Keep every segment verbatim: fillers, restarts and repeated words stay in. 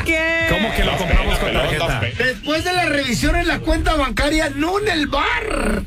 qué? ¿Cómo que lo compramos con tarjeta? Después de la revisión en la cuenta bancaria, no en el bar.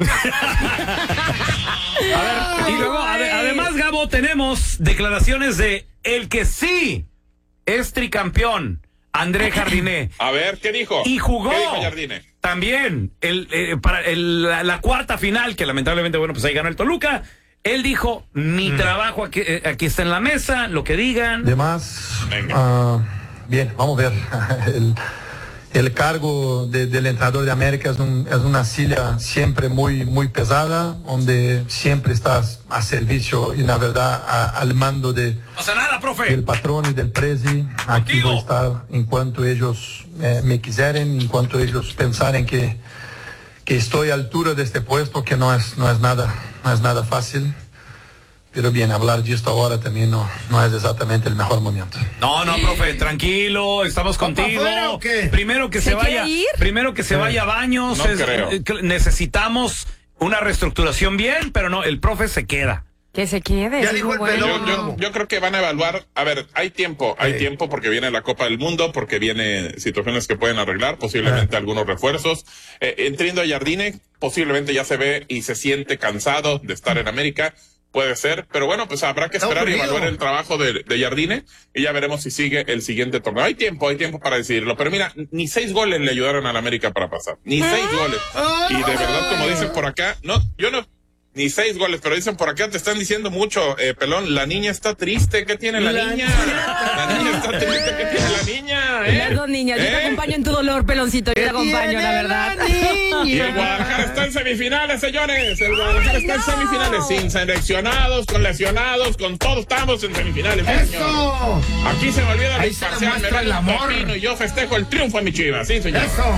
A ver, y luego, ade- además, Gabo, tenemos declaraciones de el que sí es tricampeón, André Jardiné. A ver, ¿qué dijo? Y jugó ¿Qué dijo Jardiné? también el, eh, para el, la, la cuarta final, que lamentablemente, bueno, pues ahí ganó el Toluca. Él dijo, mi mm. trabajo aquí, eh, aquí está en la mesa, lo que digan. Demás, uh, bien, vamos a ver. el, el cargo de, del entrenador de América es, un, es una silla siempre muy, muy pesada, donde siempre estás a servicio y la verdad a, al mando de, no pasa nada, profe. del patrón y del presi. Aquí voy a estar en cuanto ellos eh, me quisieren, en cuanto ellos pensaren que, que estoy a altura de este puesto, que no es, no es nada, no es nada fácil. Pero bien, hablar de esto ahora también no, no es exactamente el mejor momento. No, no, profe, tranquilo, estamos contigo. Afuera, ¿o qué? Primero que se, ¿Se vaya, quiere ir? primero que se vaya a baños. No es, creo. eh, necesitamos una reestructuración bien, pero no, el profe se queda. Que se quede. Ya sí, dijo el bueno. pelón. Yo, yo, yo creo que van a evaluar, a ver, hay tiempo, hay Sí. tiempo porque viene la Copa del Mundo, porque viene situaciones que pueden arreglar, posiblemente algunos refuerzos. Eh, entiendo a Jardine, posiblemente ya se ve y se siente cansado de estar en América, puede ser, pero bueno, pues habrá que Está esperar y aburrido. evaluar el trabajo de, de Jardine y ya veremos si sigue el siguiente torneo. Hay tiempo, hay tiempo para decidirlo, pero mira, ni seis goles le ayudaron al América para pasar, ni seis goles. Y de verdad, como dicen por acá, no, yo no... Ni seis goles, pero dicen por acá, te están diciendo mucho, eh, Pelón, la niña está triste, ¿qué tiene la, La niña? niña. La niña está triste, ¿qué tiene la niña? ¿Eh? Las dos niñas, yo te ¿Eh? acompaño en tu dolor, peloncito, yo te ¿Qué acompaño, tiene la verdad. la niña? Y el Guadalajara está en semifinales, señores. El Guadalajara está en no. semifinales, sin seleccionados, con lesionados, con todos estamos en semifinales. sí, señor. ¡Eso! Aquí se me olvida Ahí mi se parcial, demuestra me el vale un amor. pepino y yo festejo el triunfo de mi Chivas, sí, señor. ¡Eso!